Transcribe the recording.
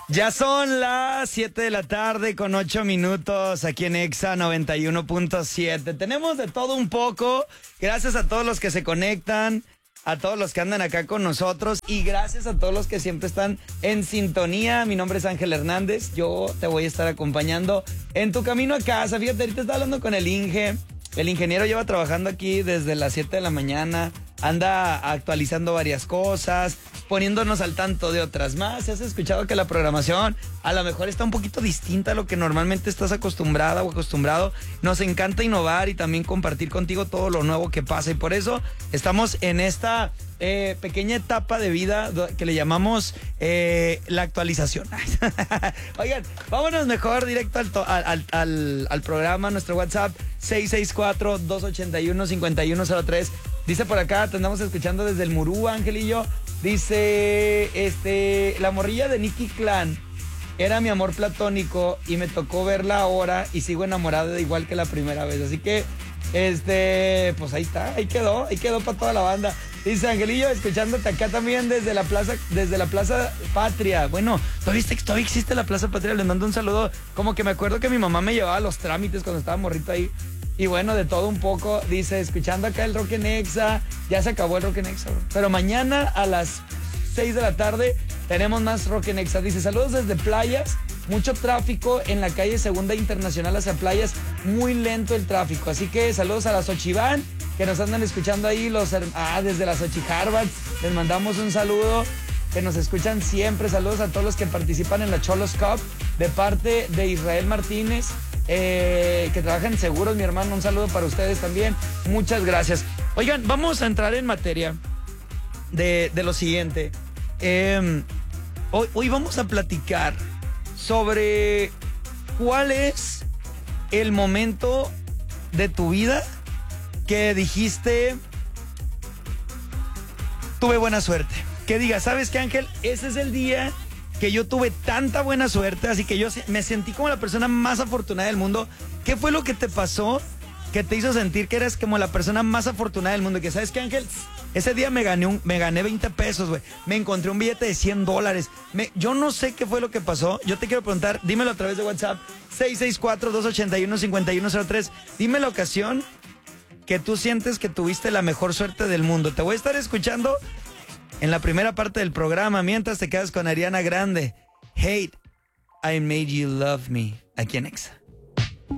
Ya son las 7 de la tarde con 8 minutos aquí en Exa 91.7. Tenemos de todo un poco. Gracias a todos los que se conectan, a todos los que andan acá con nosotros y gracias a todos los que siempre están en sintonía. Mi nombre es Ángel Hernández. Yo te voy a estar acompañando en tu camino a casa. Fíjate, ahorita estaba hablando con el Inge. El ingeniero lleva trabajando aquí desde las 7 de la mañana. Anda actualizando varias cosas, poniéndonos al tanto de otras más. ¿Has escuchado que la programación a lo mejor está un poquito distinta a lo que normalmente estás acostumbrada o acostumbrado? Nos encanta innovar y también compartir contigo todo lo nuevo que pasa. Y por eso estamos en esta pequeña etapa de vida que le llamamos la actualización. Oigan, vámonos mejor directo al programa. Nuestro WhatsApp 664-281-5103. Dice por acá, te andamos escuchando desde el Murú, Angelillo. Dice, la morrilla de Nicky Clan era mi amor platónico y me tocó verla ahora y sigo enamorada de igual que la primera vez. Así que, pues ahí está, ahí quedó para toda la banda. Dice Angelillo, escuchándote acá también desde la Plaza Patria. Bueno, todavía existe la Plaza Patria, les mando un saludo. Como que me acuerdo que mi mamá me llevaba a los trámites cuando estaba morrito ahí. Y bueno, de todo un poco, dice, escuchando acá el Rock en Exa. Ya se acabó el Rock en Exa, bro. Pero mañana a las 6 de la tarde tenemos más Rock en Exa. Dice, saludos desde Playas. Mucho tráfico en la calle Segunda Internacional hacia Playas. Muy lento el tráfico. Así que saludos a las Xochiván, que nos andan escuchando ahí. Desde las Xochiharvard. Les mandamos un saludo. Que nos escuchan siempre. Saludos a todos los que participan en la Cholos Cup. De parte de Israel Martínez. Que trabajan seguros, mi hermano, un saludo para ustedes también, muchas gracias. Oigan, vamos a entrar en materia de lo siguiente. Hoy vamos a platicar sobre cuál es el momento de tu vida que dijiste, tuve buena suerte. Que digas, ¿sabes qué, Ángel? Ese es el día que yo tuve tanta buena suerte, así que yo me sentí como la persona más afortunada del mundo. ¿Qué fue lo que te pasó que te hizo sentir que eras como la persona más afortunada del mundo? Que sabes qué, Ángel, ese día me gané 20 pesos, güey. Me encontré un billete de $100. Yo no sé qué fue lo que pasó. Yo te quiero preguntar, dímelo a través de WhatsApp, 664-281-5103. Dime la ocasión que tú sientes que tuviste la mejor suerte del mundo. Te voy a estar escuchando en la primera parte del programa, mientras te quedas con Ariana Grande. Hate, I Made You Love Me, aquí en Exa.